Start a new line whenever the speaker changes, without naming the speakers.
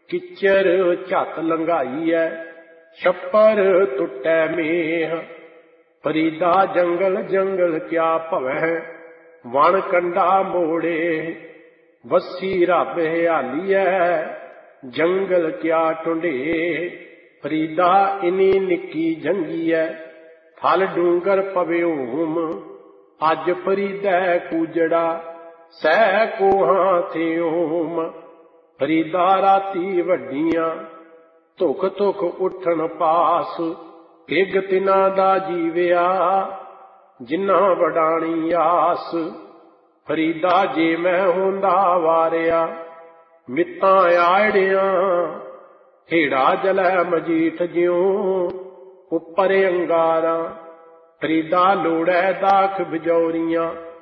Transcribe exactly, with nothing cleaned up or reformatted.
किच्चर झत लंघाईऐ छप्पर टुटै मेह। फरीदा जंगल जंगल क्या भवै वण कंडा मोड़े। वसी रब हयालीऐ जंगल क्या टुंडे। फरीदा इनी निक्की जंगीऐ फल डूंगर पवे होम। अज फरीदै कूजड़ा सह कोहां थे ओम। फरीदा राती वड्डियां धुख धुख उठन पास। गिग तिना दा जीविया जिन्ना वडाणी आस। फरीदा जे मैं होंदा वारिया मित्तां आड़ियां। हेड़ा जलै मजीठ ज्यों उपर अंगारा। फरीदा लोड़ै दाख बिजौरियां